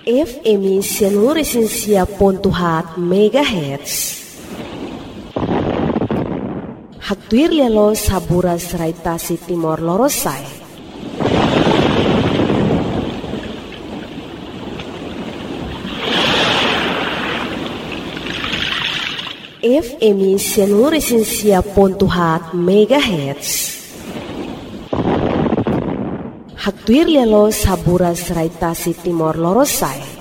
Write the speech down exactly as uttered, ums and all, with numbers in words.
F M Sianuresinsia Pontuhat Megahertz. Haktuir lialo saburas raitasi Timor Lorosai. F M Sianuresinsia Pontuhat Megahertz. Haktuir lialo saburas raitasi Timor Lorosai.